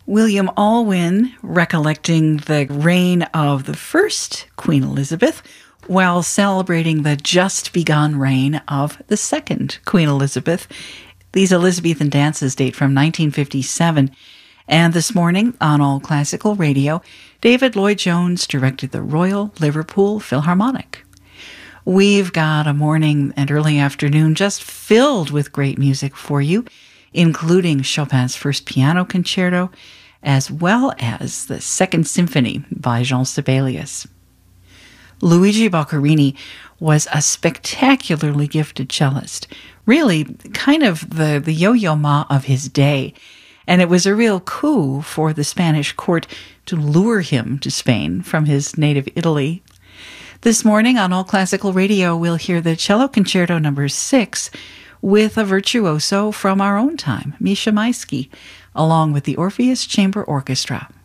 William Alwyn recollecting the reign of the first Queen Elizabeth while celebrating the just begun reign of the second Queen Elizabeth. These Elizabethan dances date from 1957. And this morning on All Classical Radio, David Lloyd-Jones directed the Royal Liverpool Philharmonic. We've got a morning and early afternoon just filled with great music for you, including Chopin's First Piano Concerto, as well as the Second Symphony by Jean Sibelius. Luigi Boccherini was a spectacularly gifted cellist, really kind of the Yo-Yo Ma of his day, and it was a real coup for the Spanish court to lure him to Spain from his native Italy. This morning on All Classical Radio, we'll hear the Cello Concerto No. 6 with a virtuoso from our own time, Misha Maisky, along with the Orpheus Chamber Orchestra.